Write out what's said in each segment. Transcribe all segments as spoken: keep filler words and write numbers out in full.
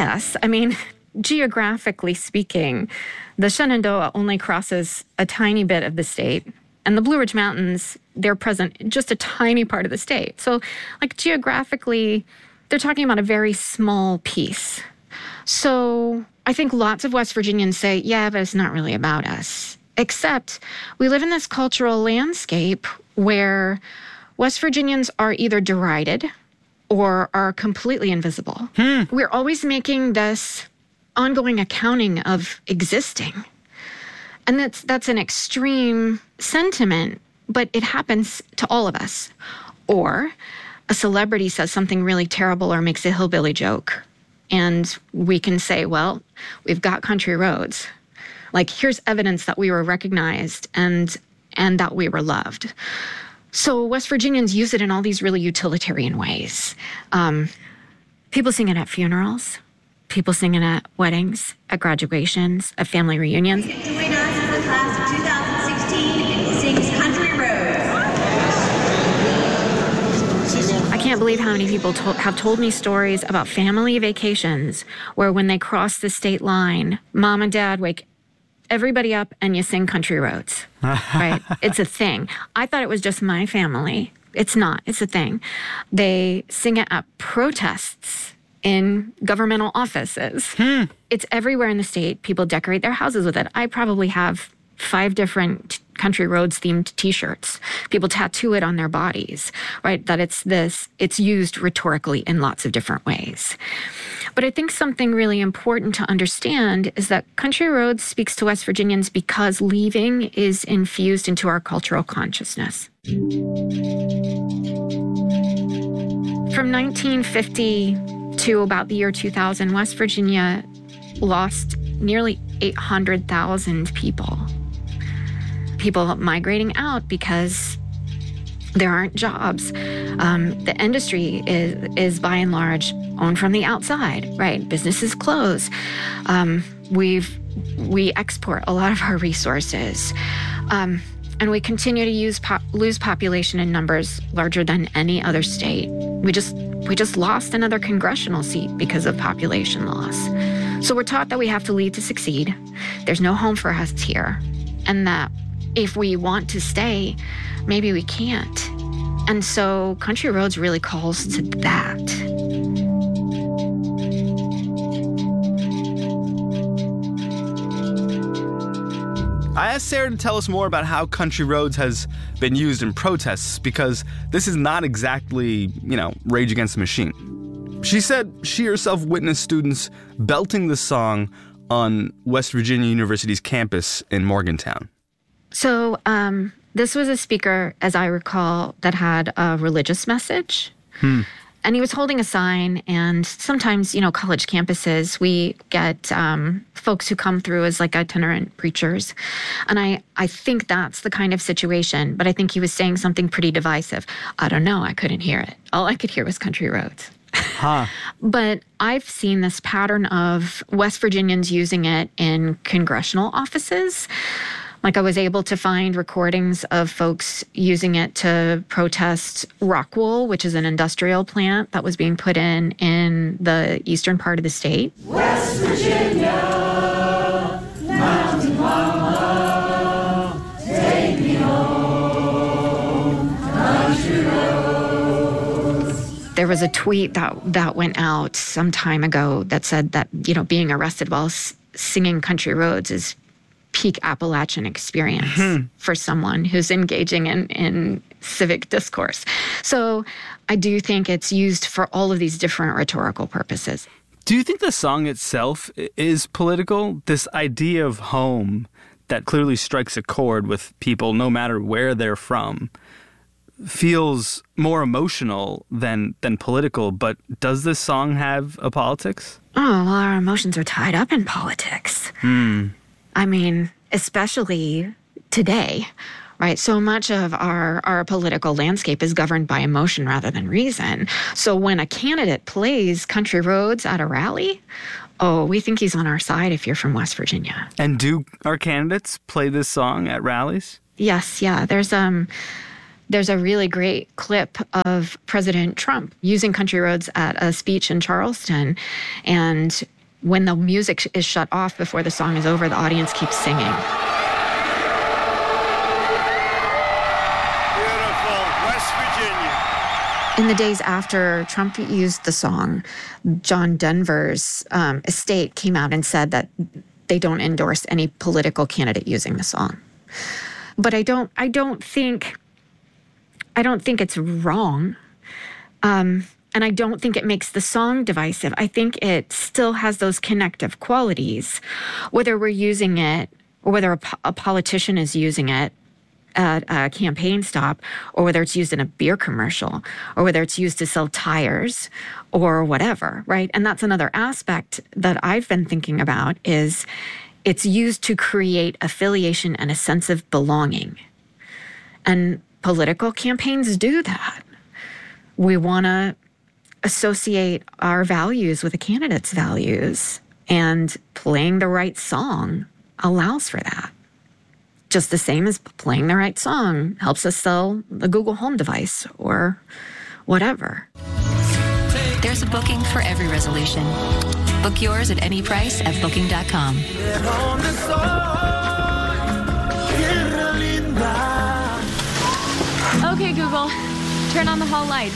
yes. I mean, geographically speaking, the Shenandoah only crosses a tiny bit of the state. And the Blue Ridge Mountains, they're present in just a tiny part of the state. So, like, geographically, they're talking about a very small piece. So I think lots of West Virginians say, yeah, but it's not really about us. Except we live in this cultural landscape where West Virginians are either derided or are completely invisible. Hmm. We're always making this ongoing accounting of existing. And that's that's an extreme sentiment, but it happens to all of us. Or a celebrity says something really terrible or makes a hillbilly joke, and we can say, well, we've got country roads. Like, here's evidence that we were recognized and and that we were loved. So West Virginians use it in all these really utilitarian ways. Um, people sing it at funerals. People sing it at weddings, at graduations, at family reunions. Join us for the class of two thousand sixteen and sings Country Roads. I can't believe how many people to- have told me stories about family vacations where when they cross the state line, mom and dad wake everybody up and you sing Country Roads, right? It's a thing. I thought it was just my family. It's not. It's a thing. They sing it at protests in governmental offices. Hmm. It's everywhere in the state. People decorate their houses with it. I probably have five different Country Roads themed t-shirts. People tattoo it on their bodies, right? That it's this, it's used rhetorically in lots of different ways. But I think something really important to understand is that Country Roads speaks to West Virginians because leaving is infused into our cultural consciousness. From nineteen fifty to about the year two thousand, West Virginia lost nearly eight hundred thousand people. People migrating out because there aren't jobs. Um, the industry is, is by and large owned from the outside, right? Businesses close. Um, we've we export a lot of our resources. Um, and we continue to use pop, lose population in numbers larger than any other state. We just we just lost another congressional seat because of population loss. So we're taught that we have to leave to succeed. There's no home for us here. And that if we want to stay, maybe we can't. And so Country Roads really calls to that. I asked Sarah to tell us more about how Country Roads has been used in protests, because this is not exactly, you know, Rage Against the Machine. She said she herself witnessed students belting the song on West Virginia University's campus in Morgantown. So um, this was a speaker, as I recall, that had a religious message. Hmm. And he was holding a sign, and sometimes, you know, college campuses, we get um, folks who come through as like itinerant preachers. And I, I think that's the kind of situation, but I think he was saying something pretty divisive. I don't know, I couldn't hear it. All I could hear was Country Roads. Huh. But I've seen this pattern of West Virginians using it in congressional offices. Like, I was able to find recordings of folks using it to protest Rockwool, which is an industrial plant that was being put in in the eastern part of the state. West Virginia, Mountain Mama, take me home, country roads. There was a tweet that, that went out some time ago that said that, you know, being arrested while s- singing Country Roads is peak Appalachian experience mm-hmm. for someone who's engaging in, in civic discourse. So I do think it's used for all of these different rhetorical purposes. Do you think the song itself is political? This idea of home that clearly strikes a chord with people no matter where they're from feels more emotional than than political, but does this song have a politics? Oh, well, our emotions are tied up in politics. Hmm. I mean, especially today, right? So much of our, our political landscape is governed by emotion rather than reason. So when a candidate plays Country Roads at a rally, oh, we think he's on our side if you're from West Virginia. And do our candidates play this song at rallies? Yes, yeah. There's um, There's a really great clip of President Trump using Country Roads at a speech in Charleston. And when the music is shut off before the song is over, the audience keeps singing. Beautiful, West Virginia. In the days after Trump used the song, John Denver's um, estate came out and said that they don't endorse any political candidate using the song. But I don't, I don't think, I don't think it's wrong. Um, and I don't think it makes the song divisive. I think it still has those connective qualities, whether we're using it or whether a, a politician is using it at a campaign stop, or whether it's used in a beer commercial, or whether it's used to sell tires or whatever, right? And that's another aspect that I've been thinking about is it's used to create affiliation and a sense of belonging. And political campaigns do that. We want to associate our values with a candidate's values, and playing the right song allows for that. Just the same as playing the right song helps us sell a Google Home device or whatever. There's a booking for every resolution. Book yours at any price at booking dot com. Okay, Google, turn on the hall lights.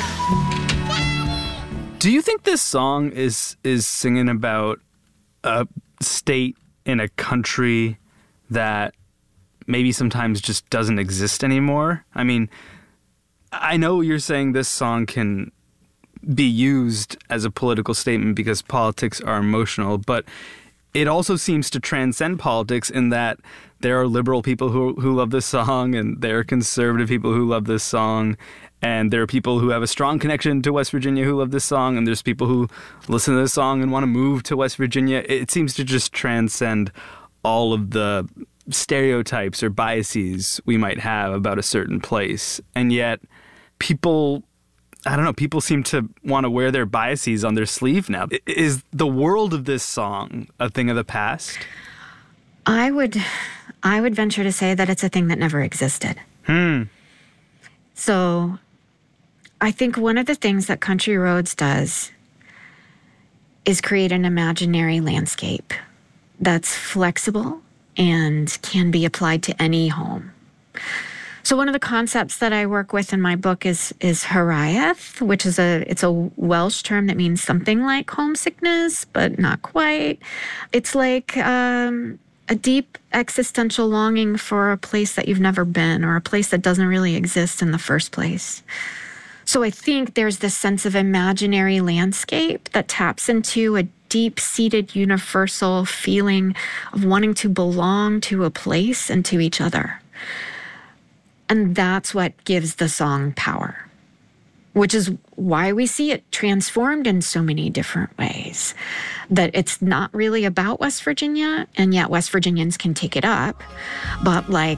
Do you think this song is is singing about a state in a country that maybe sometimes just doesn't exist anymore? I mean, I know you're saying this song can be used as a political statement because politics are emotional, but it also seems to transcend politics in that there are liberal people who who love this song, and there are conservative people who love this song, and there are people who have a strong connection to West Virginia who love this song, and there's people who listen to this song and want to move to West Virginia. It seems to just transcend all of the stereotypes or biases we might have about a certain place. And yet people, I don't know, people seem to want to wear their biases on their sleeve now. Is the world of this song a thing of the past? I would, I would venture to say that it's a thing that never existed. Hmm. So I think one of the things that Country Roads does is create an imaginary landscape that's flexible and can be applied to any home. So one of the concepts that I work with in my book is is haraeth, which is a it's a Welsh term that means something like homesickness, but not quite. It's like um, a deep existential longing for a place that you've never been, or a place that doesn't really exist in the first place. So I think there's this sense of imaginary landscape that taps into a deep-seated universal feeling of wanting to belong to a place and to each other. And that's what gives the song power, which is why we see it transformed in so many different ways. That it's not really about West Virginia, and yet West Virginians can take it up, but like...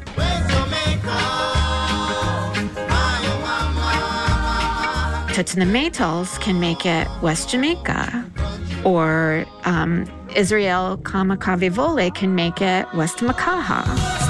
Toots and the Maytals can make it West Jamaica, or um, Israel Kamakawiwo'ole can make it West Makaha.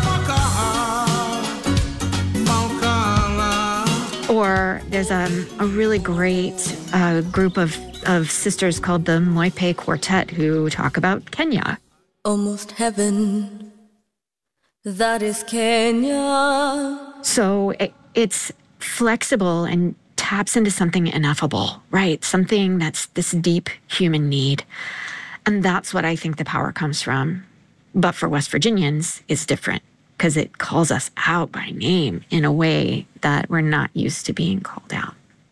Or there's um, a really great uh, group of, of sisters called the Moipe Quartet who talk about Kenya. Almost heaven, that is Kenya. So it, it's flexible and taps into something ineffable, right? Something that's this deep human need. And that's what I think the power comes from. But for West Virginians, it's different because it calls us out by name in a way that we're not used to being called out.